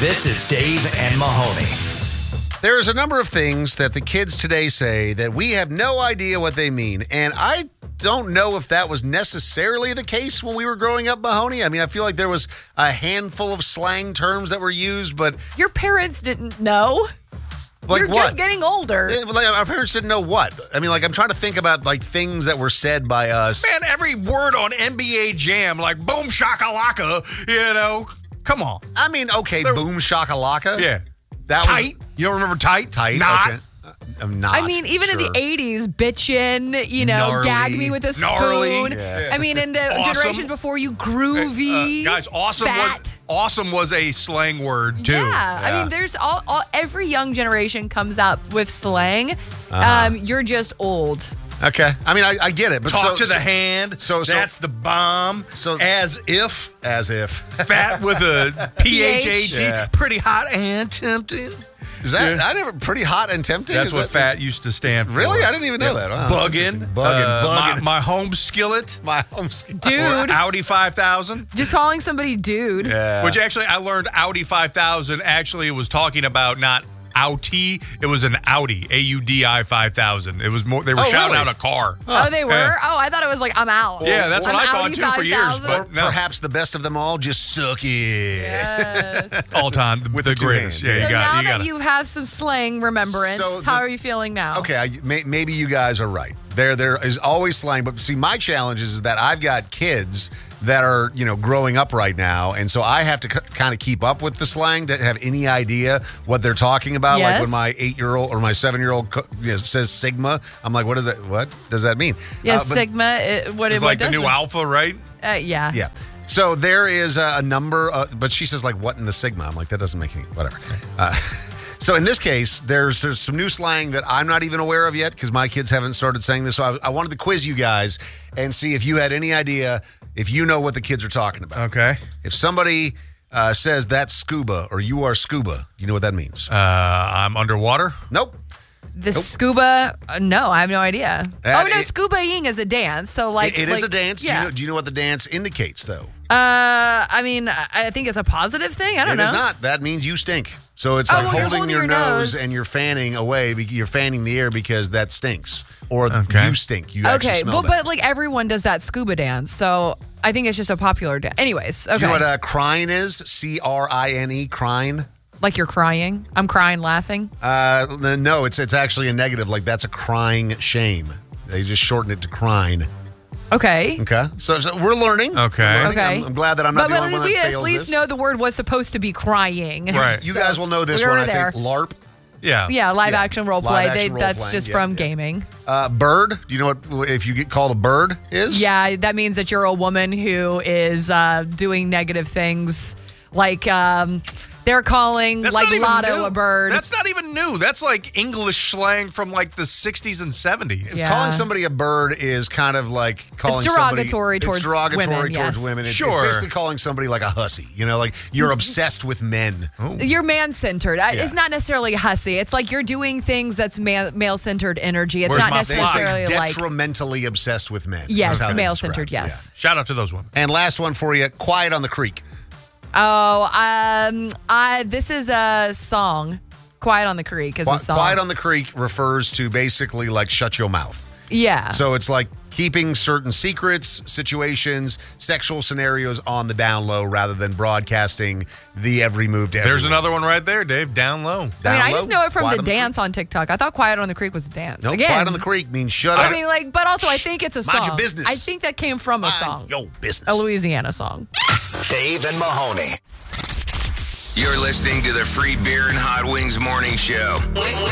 This is Dave and Mahoney. There's a number of things that the kids today say that we have no idea what they mean. And I don't know if that was necessarily the case when we were growing up, Mahoney. I mean, I feel like there was a handful of slang terms that were used, but... Your parents didn't know. Like You're what? just getting older. Like, our parents didn't know what. I mean, like, I'm trying to think about, like, things that were said by us. Man, every word on NBA Jam, like boom shakalaka, you know. Come on. I mean, okay, boom shakalaka. Yeah. That tight. You don't remember tight? Tight. Not. Okay. I'm not. I mean, even in the 80s, bitchin', you know, Gnarly. gag me with a Gnarly. spoon. Yeah. I mean, in the Awesome. generations before you, groovy. Guys, awesome was a slang word, too. Yeah. I mean, there's every young generation comes up with slang. You're just old. Okay. I mean, I get it. But Talk to the hand. So that's the bomb. So as if fat with a PHAT. Yeah. Pretty hot and tempting. Is that I never pretty hot and tempting? That's Is what fat used to stand for. Really? I didn't even know that. Wow, bugging. Bugging. My home skillet. My home skillet. Dude. Or Audi 5000. Just calling somebody dude. Yeah. Which actually, I learned Audi 5000 actually was talking about not Audi. It was an Audi, AUDI 5000. It was more. They were shouting out a car. Oh, they were? Yeah. Oh, I thought it was like, I'm out. Yeah, that's what I'm I thought Audi too for years. 5000. But no, Perhaps the best of them all, just suck it. Yes. all time With the the two greatest. hands. Yeah, So you now got that it. you have some slang remembrance, So how are you feeling now? Okay, maybe you guys are right. There is always slang, but see, my challenge is that I've got kids that are, growing up right now, and so I have to kind of keep up with the slang to have any idea what they're talking about. Yes. Like when my 8-year-old or my 7-year-old says Sigma, I'm like, what does that mean? Yeah, But- Sigma, what It's like the does new it? Alpha, right? Yeah. Yeah. So there is a number, but she says, like, what in the Sigma? I'm like, that doesn't make any, whatever. So in this case, there's some new slang that I'm not even aware of yet because my kids haven't started saying this. So I wanted to quiz you guys and see if you had any idea, if you know what the kids are talking about. Okay. If somebody says that's scuba or you are scuba, you know what that means? I'm underwater. Nope. The scuba, no, I have no idea. That is- scuba-ing is a dance. So like It is a dance. Yeah. Do you know what the dance indicates, though? I mean, I think it's a positive thing. I don't know. It is not. That means you stink. So it's Oh, like well, you're holding your holding your nose nose. and you're fanning away. You're fanning the air because that stinks. Or Okay. you stink. You actually Okay, smell but bad. like everyone does that scuba dance, so I think it's just a popular dance. Anyways, okay. Do you know what crine is? C-R-I-N-E, crine? Like you're crying. I'm crying, laughing. No, it's actually a negative. Like that's a crying shame. They just shorten it to crine. Okay. Okay, so we're learning. Okay. We're learning. Okay. I'm glad that I'm not But the only one we that at fails least this. know the word was supposed to be crying. Right. You guys will know this We one. were I there. think LARP. Yeah. Yeah, live Yeah. action role Live play. action That's role-playing, just yeah, from yeah. gaming. Bird. Do you know what if you get called a bird is? Yeah, that means that you're a woman who is doing negative things. Like they're calling That's like not even Lotto new. a bird. That's not even new. That's like English slang from like the 60s and 70s. Yeah. Calling somebody a bird is kind of like calling derogatory somebody, towards it's derogatory women, towards yes. women. It's Sure. basically calling somebody like a hussy. Like you're obsessed with men. You're man-centered. It's not necessarily hussy. It's like you're doing things that's male-centered energy. It's Where's not my They necessarily say like detrimentally obsessed with men. yes, That's how they male-centered. describe it. Yes. Shout out to those women. Yeah. And last one for you, Quiet on the Creek. Oh, this is a song. Quiet on the Creek is a song. Quiet on the Creek refers to basically like shut your mouth. Yeah. So it's like keeping certain secrets, situations, sexual scenarios on the down low rather than broadcasting the every move to There's everyone. another one right there, Dave. Down low. I mean, Down I low, just know it from Quiet the on the dance on TikTok. I thought Quiet on the Creek was a dance. Nope, Again, Quiet on the Creek means shut I up. mean, like, but also I think it's a song. Mind your business. I think that came from a song. Mind your business. A Louisiana song. Dave and Mahoney. You're listening to the Free Beer and Hot Wings Morning Show.